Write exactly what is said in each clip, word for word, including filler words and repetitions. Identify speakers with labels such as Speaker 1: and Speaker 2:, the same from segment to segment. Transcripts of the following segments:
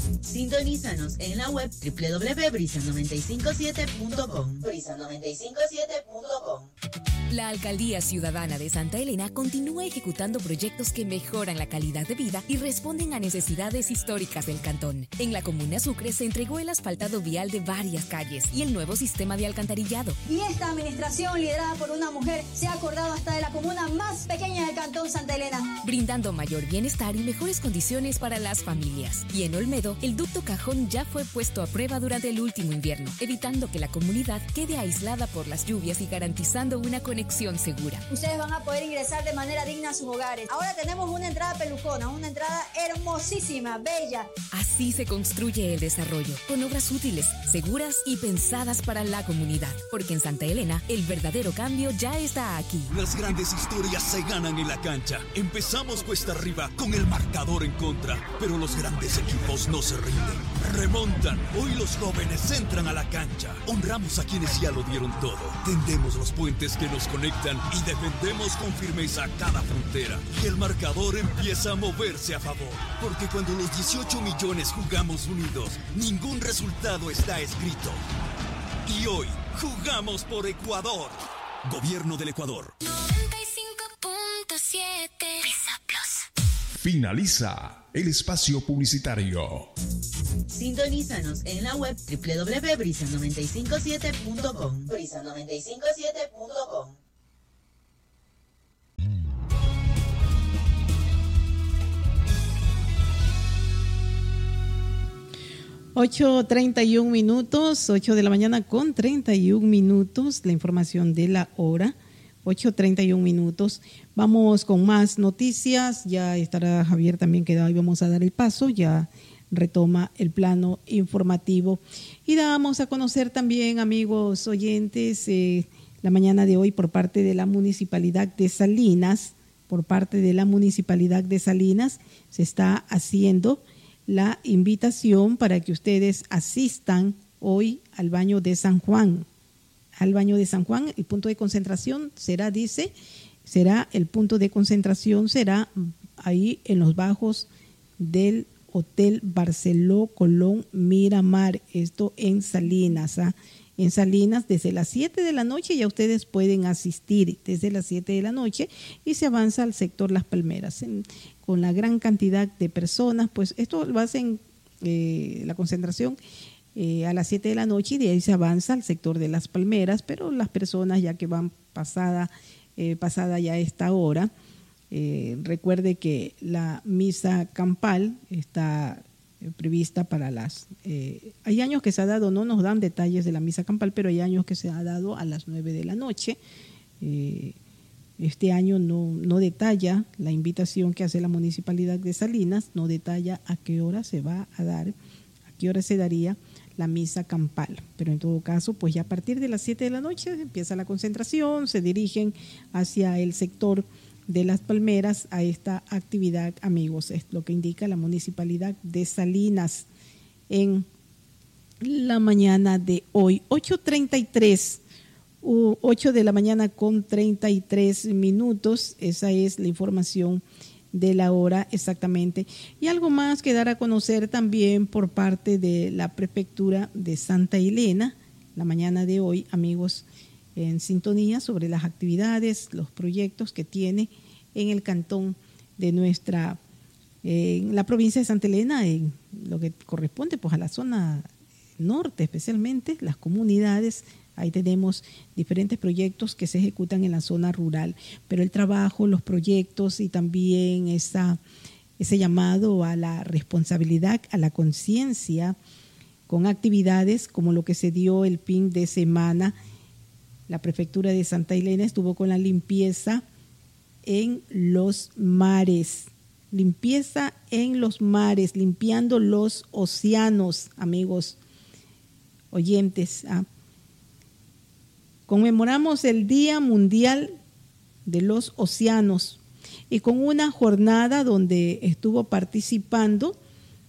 Speaker 1: Sintonízanos en la web doble u doble u doble u punto brisa noventa y cinco siete punto com. brisa noventa y cinco siete punto com.
Speaker 2: La Alcaldía Ciudadana de Santa Elena continúa ejecutando proyectos que mejoran la calidad de vida y responden a necesidades históricas del cantón. En la comuna Sucre se entregó el asfaltado vial de varias calles y el nuevo sistema de alcantarillado.
Speaker 3: Y esta administración, liderada por una mujer, se ha acordado hasta de la comuna más pequeña del cantón Santa Elena,
Speaker 2: brindando mayor bienestar y mejores condiciones para las familias. Y en Olmedo, el ducto Cajón ya fue puesto a prueba durante el último invierno, evitando que la comunidad quede aislada por las lluvias y garantizando una conexión segura.
Speaker 3: Ustedes van a poder ingresar de manera digna a sus hogares. Ahora tenemos una entrada pelucona, una entrada hermosísima, bella.
Speaker 2: Así se construye el desarrollo, con obras útiles, seguras y pensadas para la comunidad. Porque en Santa Elena, el verdadero cambio ya está aquí.
Speaker 4: Las grandes historias se ganan en la cancha. Empezamos cuesta arriba con el marcador en contra, pero los grandes equipos no se rinden. Remontan. Hoy los jóvenes entran a la cancha. Honramos a quienes ya lo dieron todo. Tendemos los puentes que nos conectan y defendemos con firmeza cada frontera. Y el marcador empieza a moverse a favor. Porque cuando los dieciocho millones jugamos unidos, ningún resultado está escrito. Y hoy jugamos por Ecuador. Gobierno del Ecuador.
Speaker 5: noventa y cinco punto siete Brisa Plus.
Speaker 6: Finaliza el espacio publicitario.
Speaker 1: Sintonízanos en la web doble u doble u doble u punto brisa noventa y cinco siete punto com. brisa noventa y cinco siete punto com.
Speaker 7: ocho treinta y un minutos, ocho de la mañana con treinta y un minutos, la información de la hora, ocho treinta y un minutos. Vamos con más noticias, ya estará Javier también quedado y vamos a dar el paso, ya retoma el plano informativo. Y damos a conocer también, amigos oyentes, eh, la mañana de hoy por parte de la Municipalidad de Salinas, por parte de la Municipalidad de Salinas se está haciendo la invitación para que ustedes asistan hoy al baño de San Juan. Al baño de San Juan, el punto de concentración será, dice, será el punto de concentración será ahí en los bajos del Hotel Barceló Colón Miramar, esto en Salinas, ¿ah? En Salinas desde las siete de la noche ya ustedes pueden asistir desde las siete de la noche y se avanza al sector Las Palmeras. En, con la gran cantidad de personas, pues esto lo hacen eh, la concentración eh, a las siete de la noche y de ahí se avanza al sector de Las Palmeras, pero las personas ya que van pasada, eh, pasada ya esta hora, eh, recuerde que la misa campal está prevista para las, eh, hay años que se ha dado, no nos dan detalles de la misa campal, pero hay años que se ha dado a las nueve de la noche. Eh, este año no, no detalla la invitación que hace la Municipalidad de Salinas, no detalla a qué hora se va a dar, a qué hora se daría la misa campal, pero en todo caso, pues ya a partir de las siete de la noche empieza la concentración, se dirigen hacia el sector de Las Palmeras a esta actividad, amigos. Es lo que indica la Municipalidad de Salinas en la mañana de hoy. ocho treinta y tres, ocho de la mañana con treinta y tres minutos. Esa es la información de la hora exactamente. Y algo más que dar a conocer también por parte de la Prefectura de Santa Elena, la mañana de hoy, amigos, en sintonía sobre las actividades, los proyectos que tiene en el cantón de nuestra, eh, en la provincia de Santa Elena, en lo que corresponde pues a la zona norte especialmente, las comunidades. Ahí tenemos diferentes proyectos que se ejecutan en la zona rural, pero el trabajo, los proyectos y también esa, ese llamado a la responsabilidad, a la conciencia, con actividades como lo que se dio el fin de semana. La Prefectura de Santa Elena estuvo con la limpieza en los mares, limpieza en los mares, limpiando los océanos, amigos oyentes. ¿ah? Conmemoramos el Día Mundial de los Océanos y con una jornada donde estuvo participando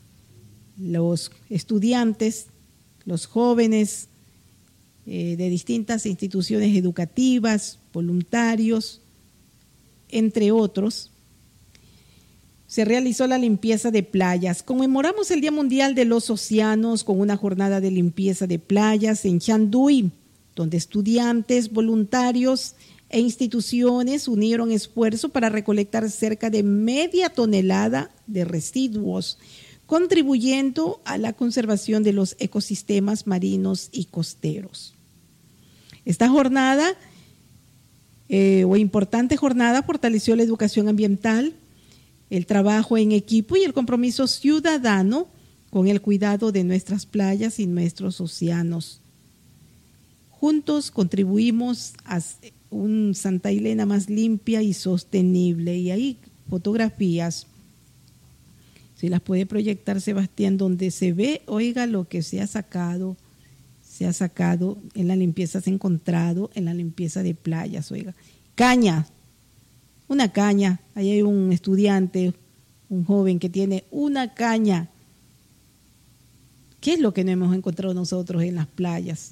Speaker 7: los estudiantes, los jóvenes eh, de distintas instituciones educativas, voluntarios, entre otros. se realizó la limpieza de playas. Conmemoramos el Día Mundial de los Océanos con una jornada de limpieza de playas en Chanduy, donde estudiantes, voluntarios e instituciones unieron esfuerzos para recolectar cerca de media tonelada de residuos, contribuyendo a la conservación de los ecosistemas marinos y costeros. Esta jornada, eh, o importante jornada, fortaleció la educación ambiental, el trabajo en equipo y el compromiso ciudadano con el cuidado de nuestras playas y nuestros océanos. Juntos contribuimos a un Santa Elena más limpia y sostenible. Y hay fotografías, si las puede proyectar Sebastián, donde se ve, oiga, lo que se ha sacado, se ha sacado en la limpieza, se ha encontrado en la limpieza de playas, oiga. Caña, una caña, ahí hay un estudiante, un joven que tiene una caña. ¿Qué es lo que no hemos encontrado nosotros en las playas?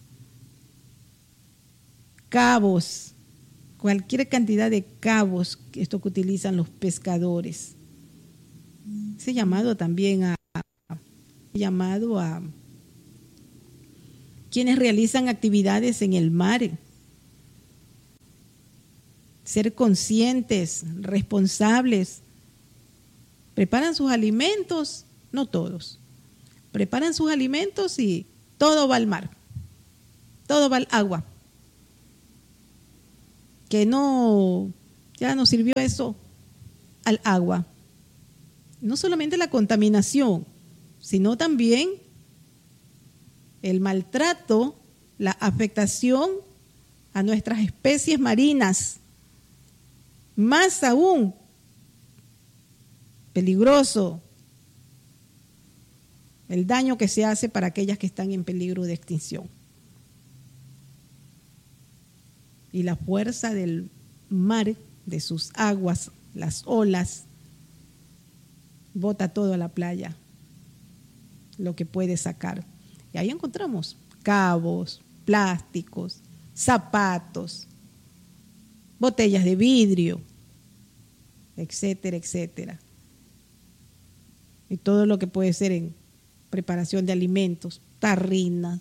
Speaker 7: Cabos, cualquier cantidad de cabos, esto que utilizan los pescadores. Ese llamado también a, a llamado a quienes realizan actividades en el mar. Ser conscientes, responsables. Preparan sus alimentos, no todos. Preparan sus alimentos y todo va al mar. Todo va al agua. Que no, ya nos sirvió eso al agua. No solamente la contaminación, sino también el maltrato, la afectación a nuestras especies marinas. Más aún, peligroso el daño que se hace para aquellas que están en peligro de extinción. Y la fuerza del mar, de sus aguas, las olas, bota todo a la playa, lo que puede sacar. Y ahí encontramos cabos, plásticos, zapatos, botellas de vidrio, etcétera, etcétera. Y todo lo que puede ser en preparación de alimentos, tarrinas,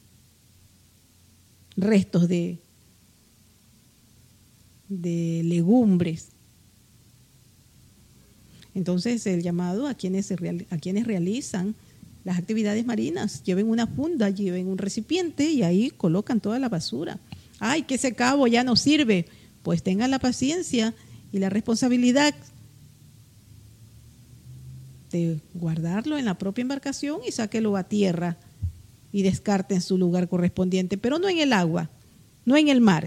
Speaker 7: restos de, de legumbres. Entonces, el llamado a quienes, se real, a quienes realizan las actividades marinas, lleven una funda, lleven un recipiente y ahí colocan toda la basura. Ay, que ese cabo ya no sirve. Pues tengan la paciencia y la responsabilidad de guardarlo en la propia embarcación y sáquelo a tierra y descarte en su lugar correspondiente, pero no en el agua, no en el mar.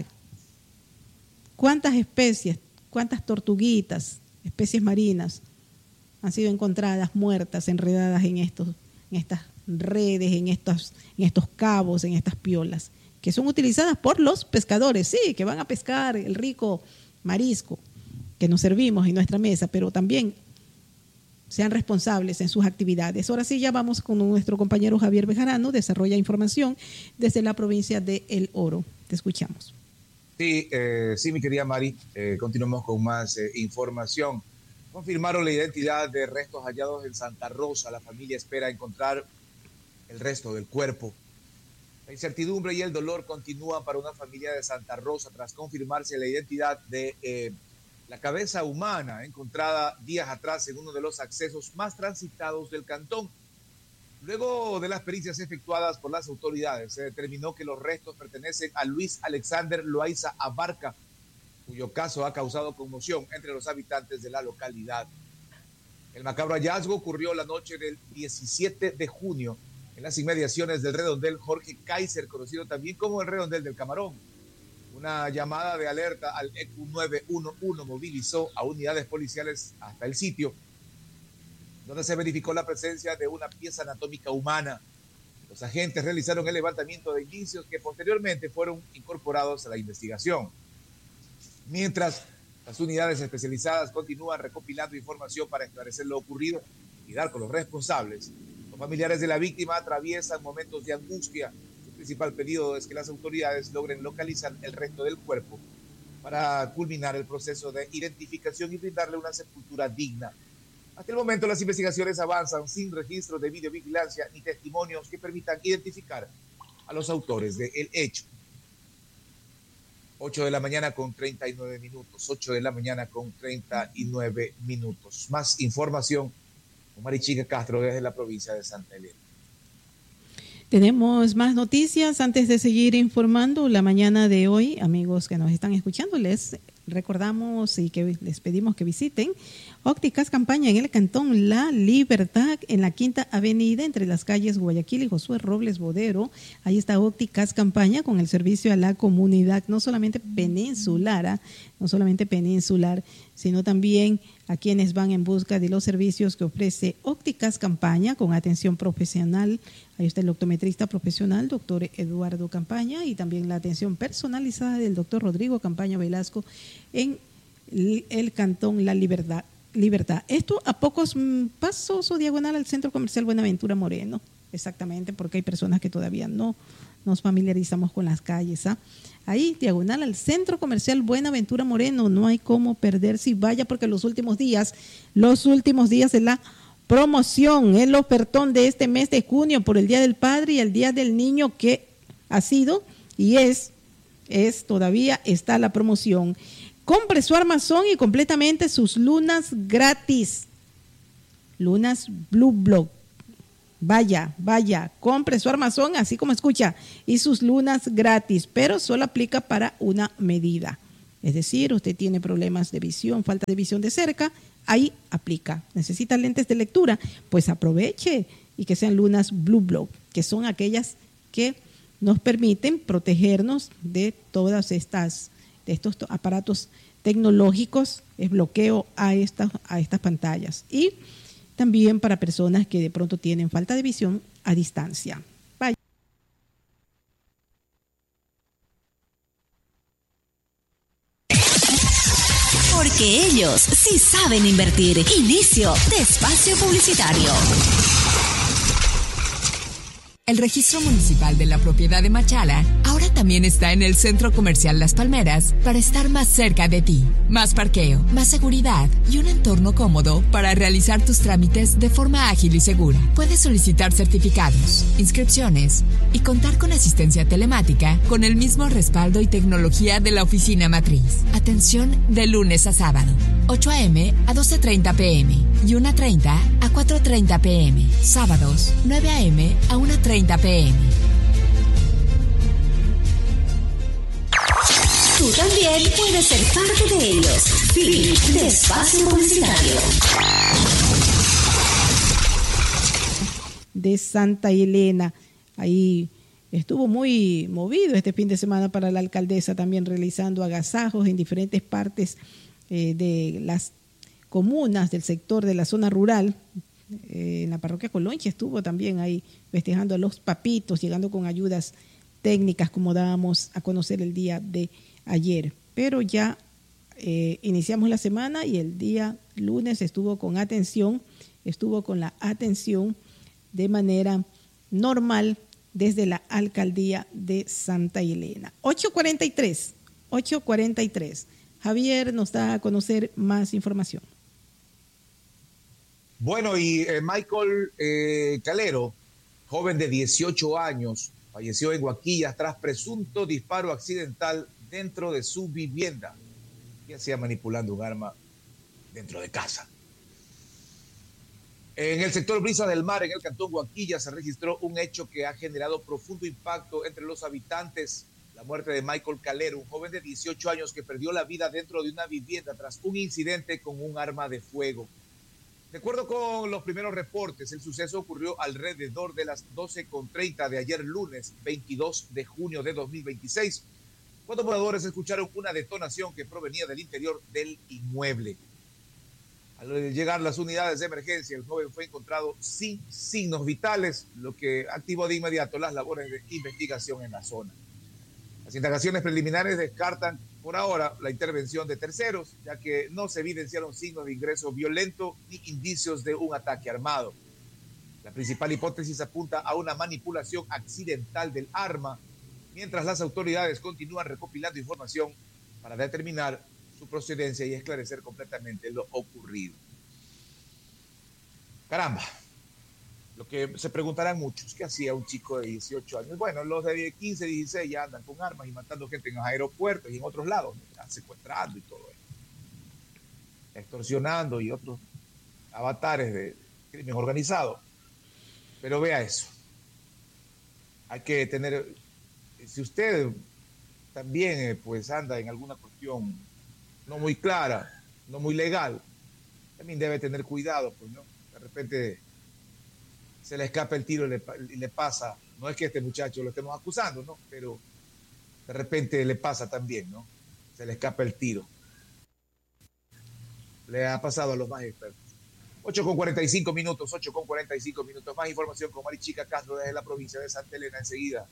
Speaker 7: ¿Cuántas especies, cuántas tortuguitas, especies marinas han sido encontradas muertas, enredadas en estos, en estas redes, en estos, en estos cabos, en estas piolas, que son utilizadas por los pescadores, sí, que van a pescar el rico marisco que nos servimos en nuestra mesa, pero también sean responsables en sus actividades. Ahora sí, ya vamos con nuestro compañero Javier Bejarano, desarrolla información desde la provincia de El Oro. Te escuchamos.
Speaker 8: Sí, eh, sí, mi querida Mari, eh, continuamos con más eh, información. Confirmaron la identidad de restos hallados en Santa Rosa. La familia espera encontrar el resto del cuerpo. La incertidumbre y el dolor continúan para una familia de Santa Rosa tras confirmarse la identidad de eh, la cabeza humana encontrada días atrás en uno de los accesos más transitados del cantón. Luego de las pericias efectuadas por las autoridades, se determinó que los restos pertenecen a Luis Alexander Loaiza Abarca, cuyo caso ha causado conmoción entre los habitantes de la localidad. El macabro hallazgo ocurrió la noche del diecisiete de junio en las inmediaciones del redondel Jorge Kaiser, conocido también como el redondel del Camarón. Una llamada de alerta al E Q nueve uno uno movilizó a unidades policiales hasta el sitio, donde se verificó la presencia de una pieza anatómica humana. Los agentes realizaron el levantamiento de indicios que posteriormente fueron incorporados a la investigación. Mientras, las unidades especializadas continúan recopilando información para esclarecer lo ocurrido y dar con los responsables. Los familiares de la víctima atraviesan momentos de angustia. Su principal pedido es que las autoridades logren localizar el resto del cuerpo para culminar el proceso de identificación y brindarle una sepultura digna. Hasta el momento las investigaciones avanzan sin registro de videovigilancia ni testimonios que permitan identificar a los autores del hecho. ocho de la mañana con treinta y nueve minutos. ocho de la mañana con treinta y nueve minutos. Más información con Marichica Castro desde la provincia de Santa Elena.
Speaker 7: Tenemos más noticias antes de seguir informando la mañana de hoy. Amigos que nos están escuchando, les recordamos y que les pedimos que visiten Ópticas Campaña en el Cantón La Libertad, en la Quinta Avenida, entre las calles Guayaquil y Josué Robles Bodero. Ahí está Ópticas Campaña con el servicio a la comunidad, no solamente peninsular, no solamente peninsular, sino también a quienes van en busca de los servicios que ofrece Ópticas Campaña con atención profesional. Ahí está el optometrista profesional, doctor Eduardo Campaña, y también la atención personalizada del doctor Rodrigo Campaña Velasco en el Cantón La Libertad. Libertad. Esto a pocos pasos o diagonal al Centro Comercial Buenaventura Moreno, exactamente, porque hay personas que todavía no nos familiarizamos con las calles. ¿ah? Ahí, diagonal al Centro Comercial Buenaventura Moreno, no hay cómo perderse y vaya, porque los últimos días, los últimos días de la promoción, el ofertón de este mes de junio por el Día del Padre y el Día del Niño, que ha sido y es, es todavía está la promoción. Compre su armazón y completamente sus lunas gratis. Lunas Blue Block. Vaya, vaya, compre su armazón, así como escucha, y sus lunas gratis, pero solo aplica para una medida. Es decir, usted tiene problemas de visión, falta de visión de cerca, ahí aplica. ¿Necesita lentes de lectura? Pues aproveche y que sean lunas Blue Block, que son aquellas que nos permiten protegernos de todas estas de estos aparatos tecnológicos, es bloqueo a estas, a estas pantallas. Y también para personas que de pronto tienen falta de visión a distancia. Vaya.
Speaker 9: Porque ellos sí saben invertir. Inicio de espacio publicitario.
Speaker 2: El registro municipal de la propiedad de Machala ahora también está en el Centro Comercial Las Palmeras para estar más cerca de ti. Más parqueo, más seguridad y un entorno cómodo para realizar tus trámites de forma ágil y segura. Puedes solicitar certificados, inscripciones y contar con asistencia telemática con el mismo respaldo y tecnología de la oficina matriz. Atención de lunes a sábado, ocho a eme a doce treinta pe eme y una treinta a cuatro treinta pe eme. Sábados, nueve a eme a una treinta pe eme.
Speaker 9: Tú también puedes ser parte de ellos. Fin de espacio publicitario.
Speaker 7: De Santa Elena, ahí estuvo muy movido este fin de semana para la alcaldesa, también realizando agasajos en diferentes partes eh, de las comunas del sector de la zona rural. Eh, en la parroquia Colonche estuvo también ahí festejando a los papitos, llegando con ayudas técnicas como dábamos a conocer el día de ayer. Pero ya eh, iniciamos la semana y el día lunes estuvo con atención, estuvo con la atención de manera normal desde la alcaldía de Santa Elena. ocho cuarenta y tres, ocho cuarenta y tres. Javier nos da a conocer más información.
Speaker 8: Bueno, y eh, Michael eh, Calero, joven de dieciocho años, falleció en Guaquillas tras presunto disparo accidental dentro de su vivienda. Y hacía manipulando un arma dentro de casa. En el sector Brisa del Mar, en el cantón Guaquillas, se registró un hecho que ha generado profundo impacto entre los habitantes. La muerte de Michael Calero, un joven de dieciocho años que perdió la vida dentro de una vivienda tras un incidente con un arma de fuego. De acuerdo con los primeros reportes, el suceso ocurrió alrededor de las doce con treinta de ayer lunes, veintidós de junio de dos mil veintiséis, cuando moradores escucharon una detonación que provenía del interior del inmueble. Al llegar las unidades de emergencia, el joven fue encontrado sin signos vitales, lo que activó de inmediato las labores de investigación en la zona. Las indagaciones preliminares descartan por ahora la intervención de terceros, ya que no se evidenciaron signos de ingreso violento ni indicios de un ataque armado. La principal hipótesis apunta a una manipulación accidental del arma, mientras las autoridades continúan recopilando información para determinar su procedencia y esclarecer completamente lo ocurrido. Caramba, lo que se preguntarán muchos, ¿qué hacía un chico de dieciocho años? Bueno, los de quince, dieciséis ya andan con armas y matando gente en los aeropuertos y en otros lados, ¿no? Ya secuestrando y todo eso, extorsionando y otros avatares de crimen organizado. Pero vea eso. Hay que tener, si usted también eh, pues anda en alguna cuestión no muy clara, no muy legal, también debe tener cuidado, pues, ¿no? De repente se le escapa el tiro y le, y le pasa, no es que este muchacho lo estemos acusando, ¿no? Pero de repente le pasa también, ¿no? Se le escapa el tiro. Le ha pasado a los más expertos. ocho con cuarenta y cinco minutos, ocho con cuarenta y cinco minutos. Más información con Marichica Castro desde la provincia de Santa Elena enseguida.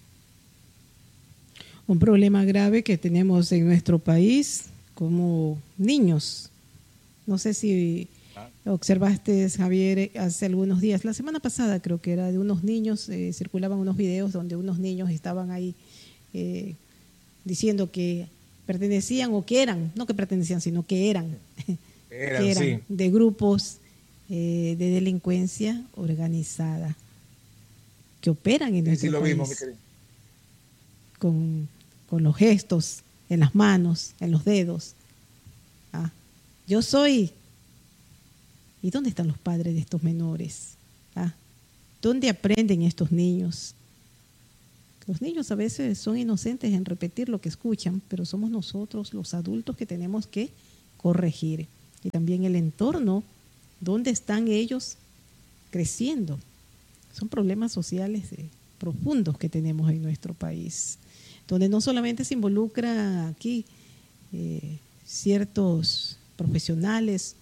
Speaker 7: Un problema grave que tenemos en nuestro país como niños. No sé si ah. observaste, Javier, hace algunos días, la semana pasada creo que era de unos niños, eh, circulaban unos videos donde unos niños estaban ahí eh, diciendo que pertenecían o que eran, no que pertenecían, sino que eran, eran, que eran sí. de grupos eh, de delincuencia organizada que operan en nuestro
Speaker 8: sí, lo
Speaker 7: país
Speaker 8: mismo, mi querido.
Speaker 7: Con, con los gestos en las manos, en los dedos. Ah, yo soy. ¿Y dónde están los padres de estos menores? Ah, ¿dónde aprenden estos niños? Los niños a veces son inocentes en repetir lo que escuchan, pero somos nosotros los adultos que tenemos que corregir. Y también el entorno, ¿dónde están ellos creciendo? Son problemas sociales eh, profundos que tenemos en nuestro país, donde no solamente se involucra aquí eh, ciertos profesionales,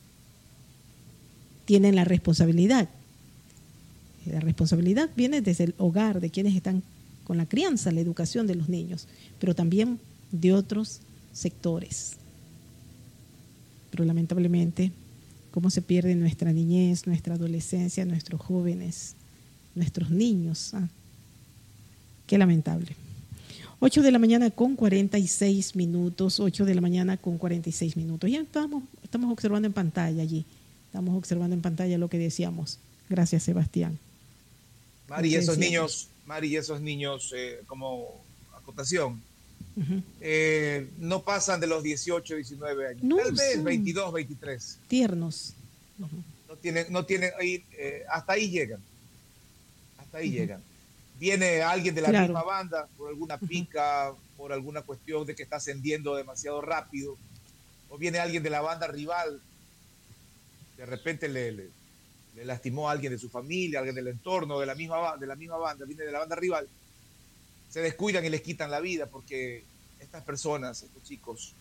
Speaker 7: tienen la responsabilidad. La responsabilidad viene desde el hogar, de quienes están con la crianza, la educación de los niños, pero también de otros sectores. Pero lamentablemente, cómo se pierde nuestra niñez, nuestra adolescencia, nuestros jóvenes, nuestros niños. Ah, qué lamentable. ocho de la mañana con cuarenta y seis minutos, ocho de la mañana con cuarenta y seis minutos. Ya estamos, estamos observando en pantalla allí, estamos observando en pantalla lo que decíamos. Gracias, Sebastián.
Speaker 8: Mari, esos niños, Mari, esos niños, eh, como acotación, uh-huh. eh, no pasan de los dieciocho, diecinueve años, no, tal vez veintidós, veintitrés.
Speaker 7: Tiernos.
Speaker 8: Uh-huh. No tienen, no tienen, ahí, eh, hasta ahí llegan, hasta ahí uh-huh. llegan. Viene alguien de la claro. misma banda por alguna pica, uh-huh. por alguna cuestión de que está ascendiendo demasiado rápido, o viene alguien de la banda rival, de repente le, le, le lastimó a alguien de su familia, alguien del entorno, de la misma, de la misma banda, viene de la banda rival, se descuidan y les quitan la vida, porque estas personas, estos chicos,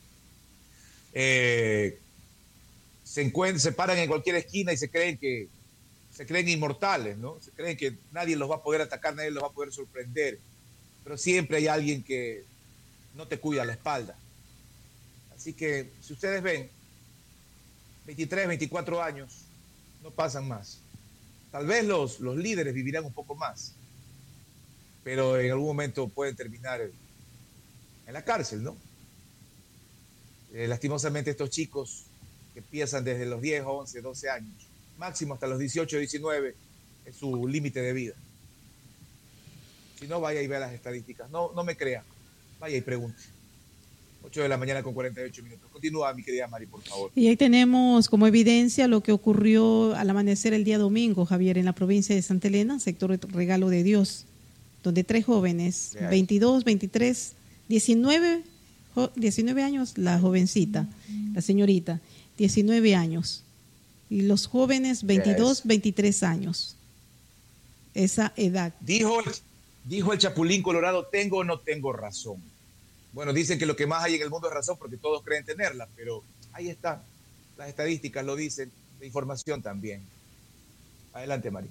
Speaker 8: eh, se encuentran, se paran en cualquier esquina y se creen que se creen inmortales, ¿no? Se creen que nadie los va a poder atacar, nadie los va a poder sorprender. Pero siempre hay alguien que no te cuida la espalda. Así que, si ustedes ven, veintitrés, veinticuatro años, no pasan más. Tal vez los, los líderes vivirán un poco más, pero en algún momento pueden terminar en la cárcel, ¿no? Eh, lastimosamente estos chicos que empiezan desde los diez, once, doce años, máximo hasta los dieciocho, diecinueve, es su límite de vida. Si no, vaya y vea las estadísticas. No, no me crea. Vaya y pregunte. ocho de la mañana con cuarenta y ocho minutos. Continúa, mi querida Mari, por favor.
Speaker 7: Y ahí tenemos como evidencia lo que ocurrió al amanecer el día domingo, Javier, en la provincia de Santa Elena, sector Regalo de Dios, donde tres jóvenes, veintidós, veintitrés, diecinueve, diecinueve años, la jovencita, la señorita, diecinueve años. Y los jóvenes, veintidós, veintitrés años. Esa edad.
Speaker 8: Dijo, dijo el Chapulín Colorado, ¿tengo o no tengo razón? Bueno, dicen que lo que más hay en el mundo es razón porque todos creen tenerla, pero ahí está. Las estadísticas lo dicen, la información también. Adelante, Mari.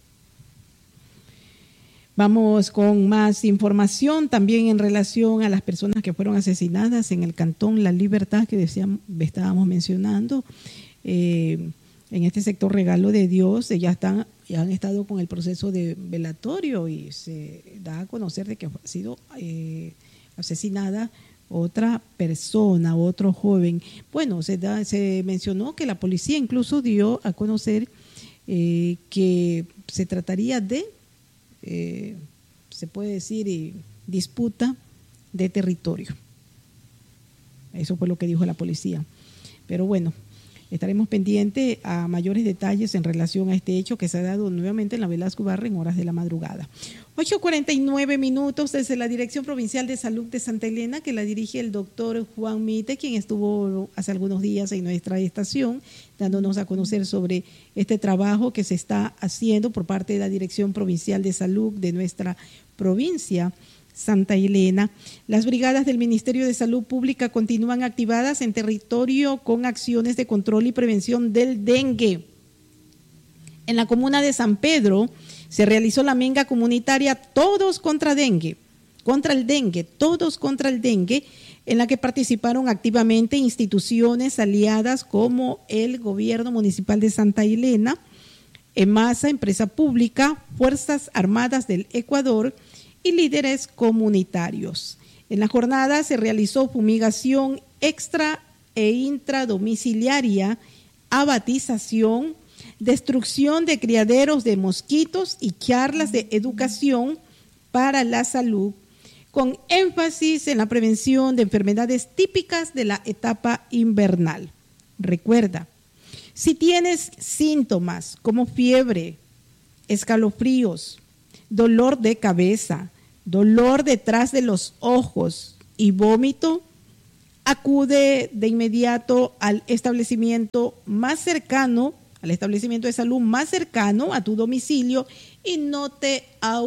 Speaker 7: Vamos con más información también en relación a las personas que fueron asesinadas en el Cantón La Libertad, que decíamos, estábamos mencionando. Eh, en este sector Regalo de Dios, ya están, ya han estado con el proceso de velatorio y se da a conocer de que ha sido eh, asesinada otra persona, otro joven. Bueno, se, da, se mencionó que la policía incluso dio a conocer eh, que se trataría de, eh, se puede decir, eh, disputa de territorio. Eso fue lo que dijo la policía. Pero bueno, estaremos pendientes a mayores detalles en relación a este hecho que se ha dado nuevamente en la Velasco Ibarra en horas de la madrugada. ocho cuarenta y nueve minutos desde la Dirección Provincial de Salud de Santa Elena, que la dirige el doctor Juan Mite, quien estuvo hace algunos días en nuestra estación, dándonos a conocer sobre este trabajo que se está haciendo por parte de la Dirección Provincial de Salud de nuestra provincia Santa Elena. Las brigadas del Ministerio de Salud Pública continúan activadas en territorio con acciones de control y prevención del dengue. En la comuna de San Pedro se realizó la minga comunitaria Todos contra Dengue, contra el dengue, todos contra el dengue, en la que participaron activamente instituciones aliadas como el Gobierno Municipal de Santa Elena, EMASA, Empresa Pública, Fuerzas Armadas del Ecuador y líderes comunitarios. En la jornada se realizó fumigación extra e intradomiciliaria, abatización, destrucción de criaderos de mosquitos y charlas de educación para la salud, con énfasis en la prevención de enfermedades típicas de la etapa invernal. Recuerda, si tienes síntomas como fiebre, escalofríos, dolor de cabeza, dolor detrás de los ojos y vómito, acude de inmediato al establecimiento más cercano, al establecimiento de salud más cercano a tu domicilio y no te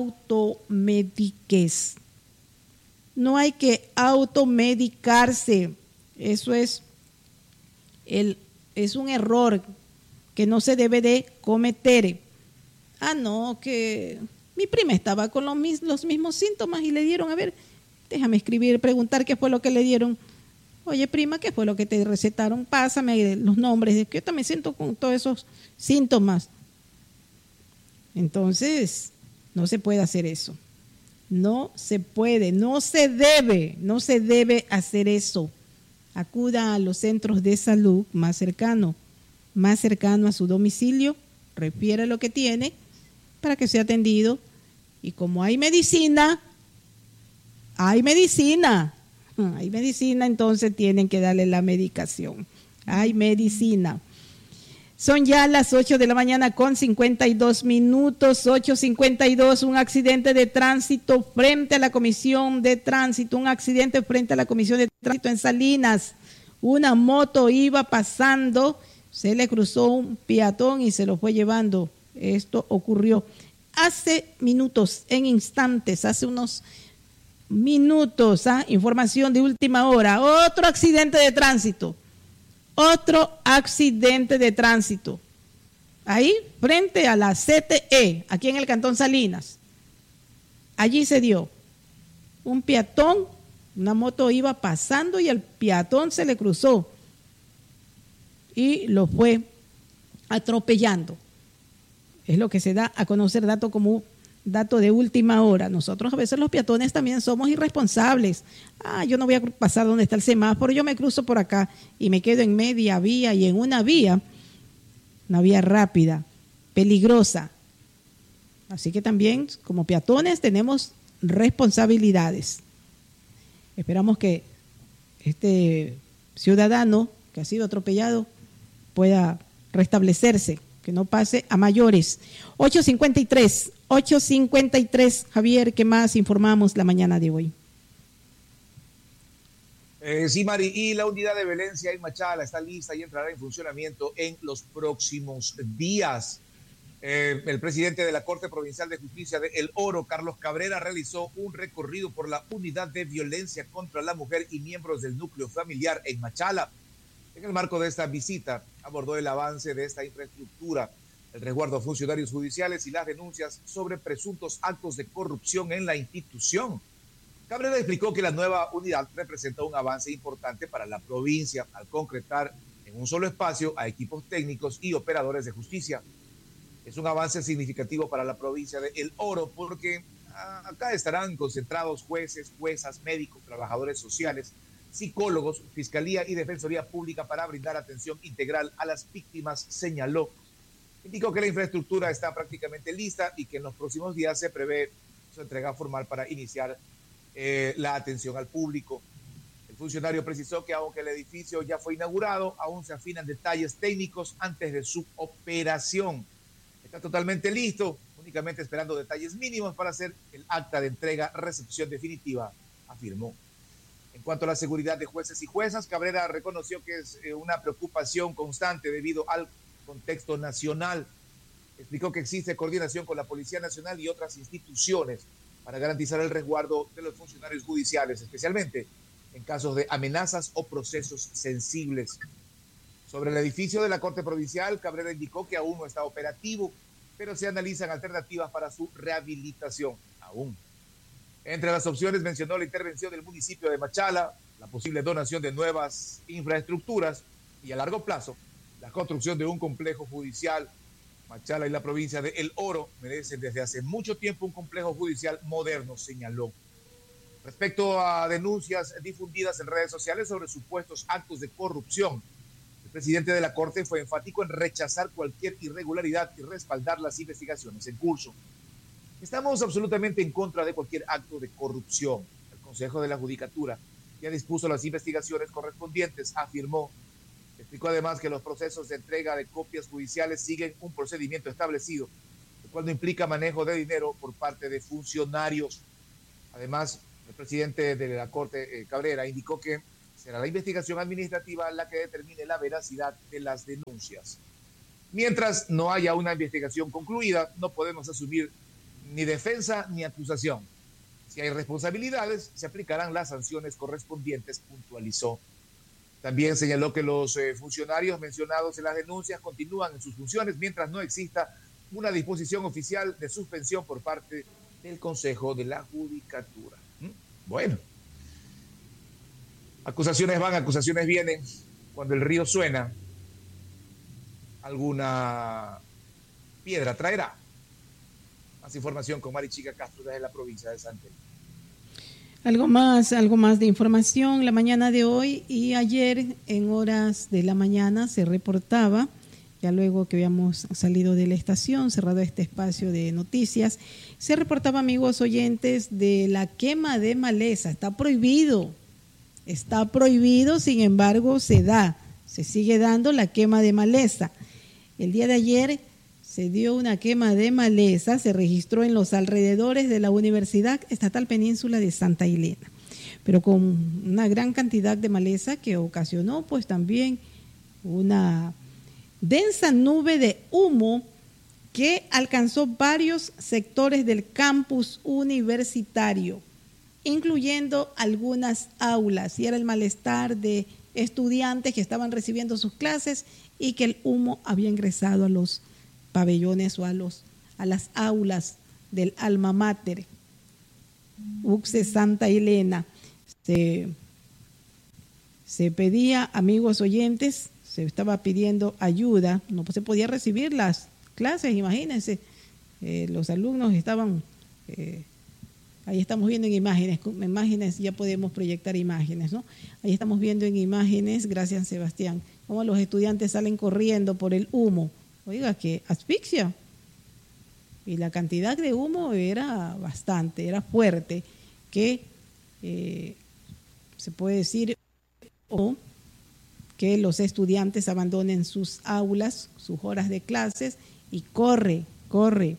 Speaker 7: automediques. No hay que automedicarse. Eso es, el, es un error que no se debe de cometer. Ah, no, que mi prima estaba con los, mis, los mismos síntomas y le dieron, a ver, déjame escribir, preguntar qué fue lo que le dieron. Oye, prima, ¿qué fue lo que te recetaron? Pásame los nombres, que yo también siento con todos esos síntomas. Entonces, no se puede hacer eso. No se puede, no se debe, no se debe hacer eso. Acuda a los centros de salud más cercano, más cercano a su domicilio, refiere lo que tiene para que sea atendido. Y como hay medicina, hay medicina, hay medicina, entonces tienen que darle la medicación. Hay medicina. Son ya las ocho de la mañana con cincuenta y dos minutos, ocho cincuenta y dos, un accidente de tránsito frente a la Comisión de Tránsito, un accidente frente a la Comisión de Tránsito en Salinas. Una moto iba pasando, se le cruzó un peatón y se lo fue llevando. Esto ocurrió hace minutos, en instantes, hace unos minutos, ¿ah? Información de última hora. Otro accidente de tránsito. Otro accidente de tránsito. Ahí, frente a la C T E, aquí en el Cantón Salinas. Allí se dio. Un peatón, una moto iba pasando y el peatón se le cruzó y lo fue atropellando. Es lo que se da a conocer, dato como dato de última hora. Nosotros a veces los peatones también somos irresponsables. Ah, yo no voy a pasar donde está el semáforo, yo me cruzo por acá y me quedo en media vía y en una vía, una vía rápida, peligrosa. Así que también como peatones tenemos responsabilidades. Esperamos que este ciudadano que ha sido atropellado pueda restablecerse, que no pase a mayores. ocho cincuenta y tres, ocho cincuenta y tres, Javier, ¿qué más informamos la mañana de hoy?
Speaker 8: Eh, sí, Mari, y la unidad de violencia en Machala está lista y entrará en funcionamiento en los próximos días. Eh, el presidente de la Corte Provincial de Justicia de El Oro, Carlos Cabrera, realizó un recorrido por la unidad de violencia contra la mujer y miembros del núcleo familiar en Machala. En el marco de esta visita, abordó el avance de esta infraestructura, el resguardo a funcionarios judiciales y las denuncias sobre presuntos actos de corrupción en la institución. Cabrera explicó que la nueva unidad representa un avance importante para la provincia al concretar en un solo espacio a equipos técnicos y operadores de justicia. Es un avance significativo para la provincia de El Oro porque acá estarán concentrados jueces, juezas, médicos, trabajadores sociales, psicólogos, fiscalía y defensoría pública para brindar atención integral a las víctimas, señaló. Indicó que la infraestructura está prácticamente lista y que en los próximos días se prevé su entrega formal para iniciar eh, la atención al público. El funcionario precisó que aunque el edificio ya fue inaugurado, aún se afinan detalles técnicos antes de su operación. Está totalmente listo, únicamente esperando detalles mínimos para hacer el acta de entrega-recepción definitiva, afirmó. En cuanto a la seguridad de jueces y juezas, Cabrera reconoció que es una preocupación constante debido al contexto nacional. Explicó que existe coordinación con la Policía Nacional y otras instituciones para garantizar el resguardo de los funcionarios judiciales, especialmente en casos de amenazas o procesos sensibles. Sobre el edificio de la Corte Provincial, Cabrera indicó que aún no está operativo, pero se analizan alternativas para su rehabilitación aún. Entre las opciones mencionó la intervención del municipio de Machala, la posible donación de nuevas infraestructuras y a largo plazo la construcción de un complejo judicial. Machala y la provincia de El Oro merecen desde hace mucho tiempo un complejo judicial moderno, señaló. Respecto a denuncias difundidas en redes sociales sobre supuestos actos de corrupción, el presidente de la Corte fue enfático en rechazar cualquier irregularidad y respaldar las investigaciones en curso. Estamos absolutamente en contra de cualquier acto de corrupción. El Consejo de la Judicatura ya dispuso las investigaciones correspondientes, afirmó. Explicó además que los procesos de entrega de copias judiciales siguen un procedimiento establecido, el cual no implica manejo de dinero por parte de funcionarios. Además, el presidente de la Corte, eh, Cabrera, indicó que será la investigación administrativa la que determine la veracidad de las denuncias. Mientras no haya una investigación concluida, no podemos asumir ni defensa ni acusación. Si hay responsabilidades, se aplicarán las sanciones correspondientes, puntualizó. También señaló que los eh, funcionarios mencionados en las denuncias continúan en sus funciones mientras no exista una disposición oficial de suspensión por parte del Consejo de la Judicatura. ¿Mm? Bueno, acusaciones van, acusaciones vienen. Cuando el río suena, alguna piedra traerá. Más información con Mari Chica Castro desde la provincia de Santa Elena.
Speaker 7: Algo más, algo más de información. La mañana de hoy y ayer en horas de la mañana se reportaba, ya luego que habíamos salido de la estación, cerrado este espacio de noticias, se reportaba, amigos oyentes, de la quema de maleza. Está prohibido, está prohibido, sin embargo se da, se sigue dando la quema de maleza. El día de ayer se dio una quema de maleza, se registró en los alrededores de la Universidad Estatal Península de Santa Elena, pero con una gran cantidad de maleza que ocasionó pues también una densa nube de humo que alcanzó varios sectores del campus universitario, incluyendo algunas aulas, y era el malestar de estudiantes que estaban recibiendo sus clases y que el humo había ingresado a los pabellones o a, los, a las aulas del alma mater, U C S E Santa Elena. Se, se pedía, amigos oyentes, se estaba pidiendo ayuda, no se podía recibir las clases, imagínense, eh, los alumnos estaban, eh, ahí estamos viendo en imágenes, imágenes, ya podemos proyectar imágenes, ¿no? Ahí estamos viendo en imágenes, gracias Sebastián, cómo los estudiantes salen corriendo por el humo. Oiga, que asfixia. Y la cantidad de humo era bastante, era fuerte, que eh, se puede decir o que los estudiantes abandonen sus aulas, sus horas de clases y corre, corre.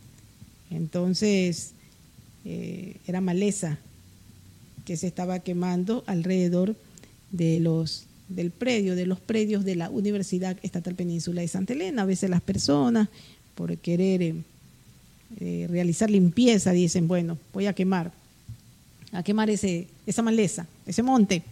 Speaker 7: Entonces, eh, era maleza que se estaba quemando alrededor de los del predio, de los predios de la Universidad Estatal Península de Santa Elena. A veces las personas, por querer eh, eh, realizar limpieza, dicen, bueno, voy a quemar, a quemar ese, esa maleza, ese monte.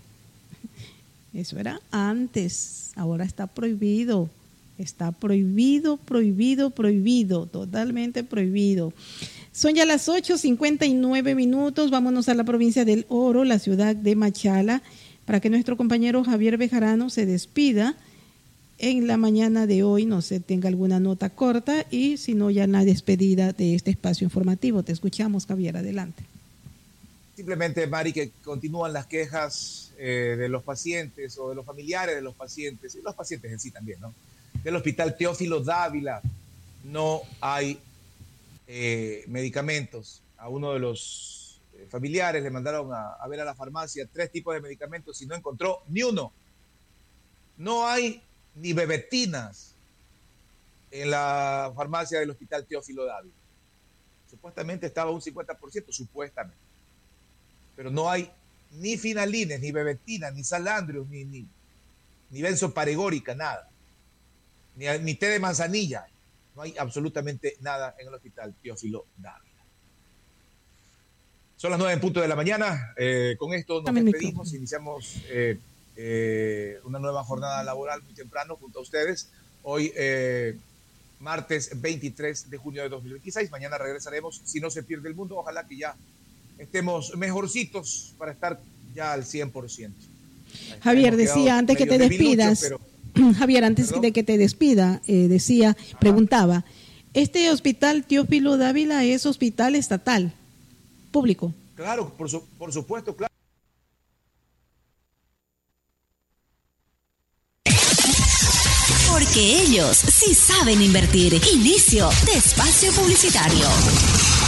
Speaker 7: Eso era antes, ahora está prohibido, está prohibido, prohibido, prohibido, totalmente prohibido. Son ya las ocho cincuenta y nueve minutos, vámonos a la provincia del Oro, la ciudad de Machala, para que nuestro compañero Javier Bejarano se despida en la mañana de hoy, no sé, tenga alguna nota corta y si no, ya en la despedida de este espacio informativo. Te escuchamos, Javier, adelante.
Speaker 8: Simplemente, Mari, que continúan las quejas eh, de los pacientes o de los familiares de los pacientes, y los pacientes en sí también, ¿no? Del Hospital Teófilo Dávila, no hay eh, medicamentos. A uno de los eh, familiares le mandaron a, a ver a la farmacia tres tipos de medicamentos y no encontró ni uno. No hay ni bebetinas en la farmacia del Hospital Teófilo Dávila. Supuestamente estaba un cincuenta por ciento, supuestamente. Pero no hay ni finalines, ni bebetinas, ni salandrios, ni, ni, ni benzoparegórica, nada. Ni, ni té de manzanilla. No hay absolutamente nada en el Hospital Teófilo Dávila. Son las nueve en punto de la mañana. Eh, con esto nos despedimos. Iniciamos eh, eh, una nueva jornada laboral muy temprano junto a ustedes. Hoy, eh, martes veintitrés de junio de dos mil veintiséis. Mañana regresaremos. Si no se pierde el mundo, ojalá que ya estemos mejorcitos para estar ya al cien por ciento.
Speaker 7: Javier, decía antes que te despidas, pero... Javier, antes ¿Perdón? de que te despida, eh, decía, Ajá. preguntaba, ¿este Hospital Teófilo Dávila es hospital estatal, público?
Speaker 8: Claro, por, su, por supuesto, claro.
Speaker 9: Porque ellos sí saben invertir. Inicio de espacio publicitario.